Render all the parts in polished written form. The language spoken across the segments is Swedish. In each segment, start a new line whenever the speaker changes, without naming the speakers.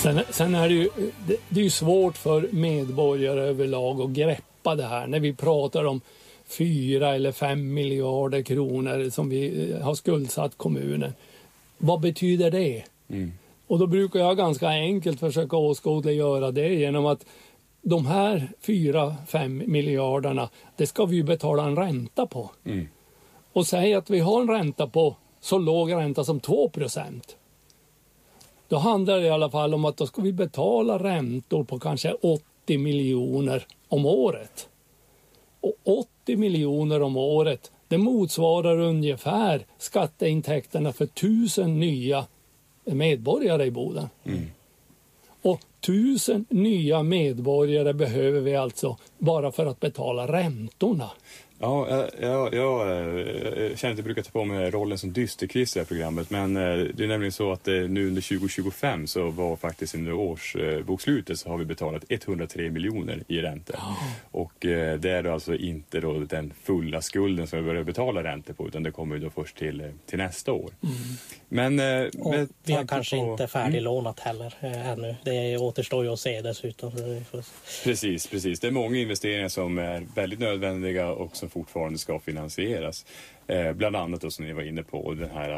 Sen är det är ju svårt för medborgare överlag att greppa det här. När vi pratar om 4 eller 5 miljarder kronor som vi har skuldsatt kommunen. Vad betyder det? Mm. Och då brukar jag ganska enkelt försöka åskådliggöra det genom att de här 4-5 miljarderna, det ska vi ju betala en ränta på. Mm. Och säg att vi har en ränta på så låg ränta som 2%. Då handlar det i alla fall om att då ska vi betala räntor på kanske 80 miljoner om året. Och 80 miljoner om året, det motsvarar ungefär skatteintäkterna för 1000 nya medborgare i Boden. Mm. Och 1000 nya medborgare behöver vi alltså bara för att betala räntorna.
Ja, jag känner att jag brukar ta på mig rollen som dysterkvist i det här programmet, men det är nämligen så att nu under 2025 så var faktiskt under årsbokslutet så har vi betalat 103 miljoner i räntor. Ja. Och det är då alltså inte då den fulla skulden som vi börjar betala räntor på, utan det kommer ju då först till nästa år. Mm. Men
vi har kanske inte färdiglånat heller ännu. Det återstår ju att se dessutom.
Precis. Det är många investeringar som är väldigt nödvändiga och som fortfarande ska finansieras. Bland annat då, som ni var inne på, den här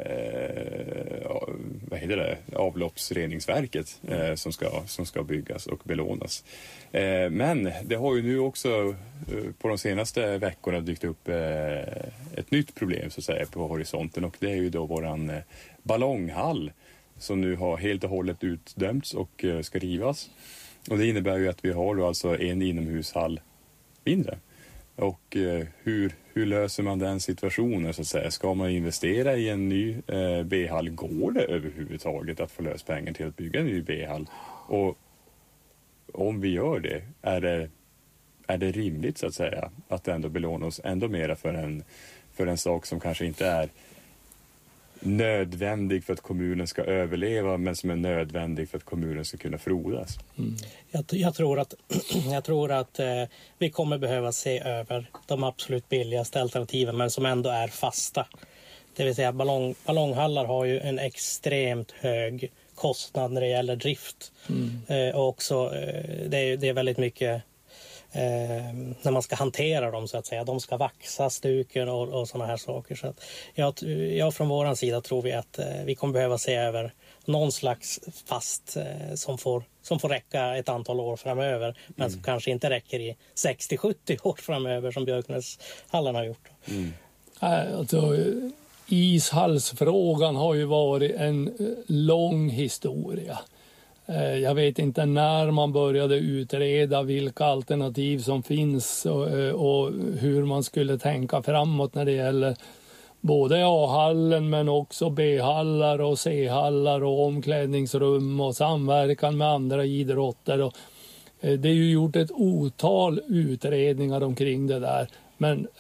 avloppsreningsverket som ska byggas och belånas. Men det har ju nu också på de senaste veckorna dykt upp ett nytt problem så att säga på horisonten, och det är ju då våran ballonghall som nu har helt och hållet utdömts och ska rivas. Och det innebär ju att vi har då alltså en inomhushall mindre. Och hur löser man den situationen så att säga? Ska man investera i en ny B-hall? Går det överhuvudtaget att få lös pengar till att bygga en ny B-hall? Och om vi gör det, är det rimligt så att säga att ändå belåna oss ändå mera för en sak som kanske inte är nödvändig för att kommunen ska överleva, men som är nödvändig för att kommunen ska kunna frodas. Mm.
Jag tror att vi kommer behöva se över de absolut billigaste alternativen, men som ändå är fasta. Det vill säga ballonghallar har ju en extremt hög kostnad när det gäller drift. Mm. Och också det är väldigt mycket när man ska hantera dem så att säga. De ska vaxa stuken och sådana här saker. Så att jag från våran sida tror vi att vi kommer behöva se över någon slags fast som får räcka ett antal år framöver, men som kanske inte räcker i 60-70 år framöver som Björknäshallen har gjort. Mm.
Alltså, ishallsfrågan har ju varit en lång historia. Jag vet inte när man började utreda vilka alternativ som finns och hur man skulle tänka framåt när det gäller både A-hallen men också B-hallar och C-hallar och omklädningsrum och samverkan med andra idrotter. Och det är ju gjort ett otal utredningar omkring det där, men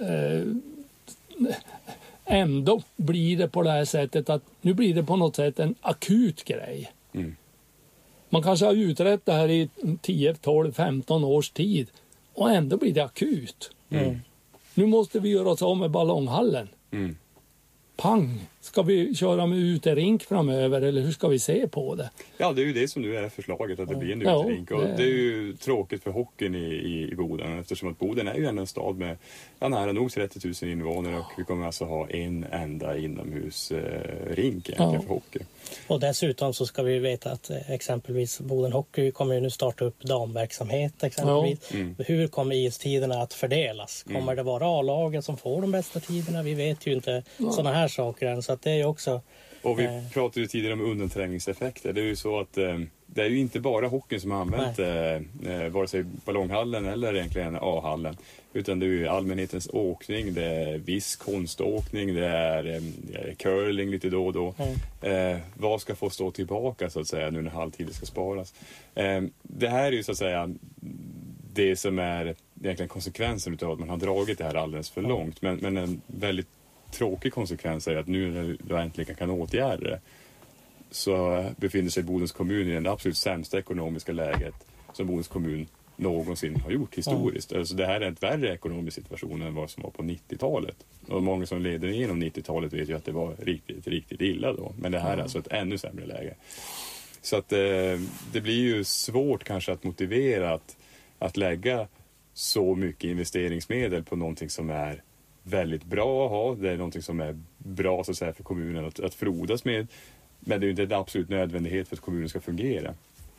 ändå blir det på det här sättet att nu blir det på något sätt en akut grej. Mm. Man kanske har utrett det här i 10, 12, 15 års tid och ändå blir det akut. Mm. Nu måste vi göra oss av med ballonghallen. Mm. Pang! Ska vi köra med uterink framöver eller hur ska vi se på det?
Ja, det är ju det som nu är förslaget, att det blir en uterink. Och det är ju tråkigt för hockeyn i Boden, eftersom att Boden är ju en stad med nära nog 30 000 invånare och vi kommer alltså ha en enda inomhusrink egentligen för hockey.
Och dessutom så ska vi veta att exempelvis Boden Hockey kommer ju nu starta upp damverksamhet exempelvis. Ja. Mm. Hur kommer istiderna att fördelas? Kommer det vara A-lagen som får de bästa tiderna? Vi vet ju inte sådana här saker än, så att det är ju också...
Och vi pratade ju tidigare om undanträngningseffekter. Det är ju så att det är ju inte bara hockeyn som har använt vare sig ballonghallen eller egentligen A-hallen. Utan det är ju allmänhetens åkning, det är viss konståkning, det är curling lite då och då. Vad ska få stå tillbaka så att säga nu när halvtiden ska sparas? Det här är ju så att säga det som är egentligen konsekvensen av att man har dragit det här alldeles för långt. Men en väldigt tråkig konsekvens är att nu när du äntligen kan åtgärda det så befinner sig Bodens kommun i det absolut sämsta ekonomiska läget som Bodens kommun någonsin har gjort historiskt. Alltså det här är en värre ekonomisk situation än vad som var på 90-talet. Och många som leder igenom 90-talet vet ju att det var riktigt, riktigt illa då. Men det här är alltså ett ännu sämre läge. Så att det blir ju svårt kanske att motivera att lägga så mycket investeringsmedel på någonting som är väldigt bra att ha. Det är någonting som är bra så att säga, för kommunen att frodas med. Men det är ju inte en absolut nödvändighet för att kommunen ska fungera.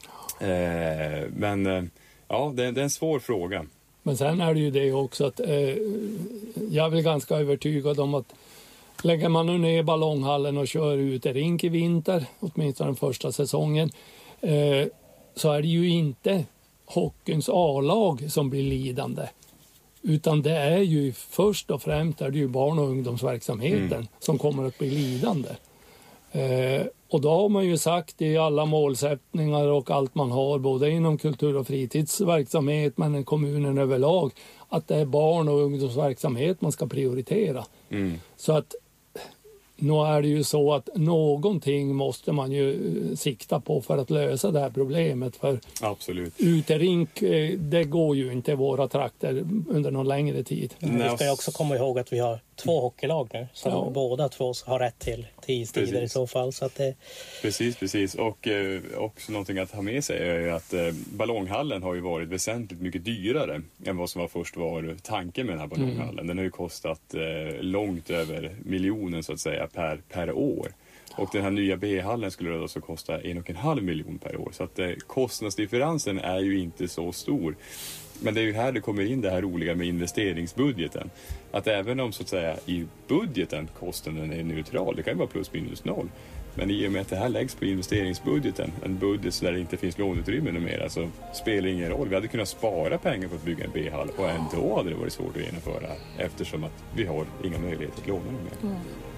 Men ja, det är en svår fråga.
Men sen är det ju det också att jag är väl ganska övertygad om att lägger man nu ner ballonghallen och kör ut i rink i vinter, åtminstone den första säsongen, så är det ju inte hockeyns A-lag som blir lidande. Utan det är ju först och främst är det ju barn- och ungdomsverksamheten som kommer att bli lidande. Och då har man ju sagt i alla målsättningar och allt man har, både inom kultur- och fritidsverksamhet men i kommunen överlag, att det är barn- och ungdomsverksamhet man ska prioritera. Så att nu är det ju så att någonting måste man ju sikta på för att lösa det här problemet. För
absolut.
Uterink, det går ju inte i våra trakter under någon längre tid.
Vi ska ju också komma ihåg att vi har 2 hockeylag nu som båda 2 har rätt till istider i så fall. Så att det...
Precis. Och också någonting att ha med sig är ju att ballonghallen har ju varit väsentligt mycket dyrare än vad som först var tanken med den här ballonghallen. Den har ju kostat långt över miljonen så att säga per år. Och den här nya B-hallen skulle då så kosta 1,5 miljon per år. Så att kostnadsdifferensen är ju inte så stor. Men det är ju här det kommer in det här roliga med investeringsbudgeten. Att även om så att säga i budgeten kostnaden är neutral, det kan ju vara plus minus noll. Men i och med att det här läggs på investeringsbudgeten, en budget där det inte finns låneutrymme numera, så spelar det ingen roll. Vi hade kunnat spara pengar på att bygga en B-hall och ändå hade det varit svårt att genomföra eftersom att vi har inga möjligheter att låna numera.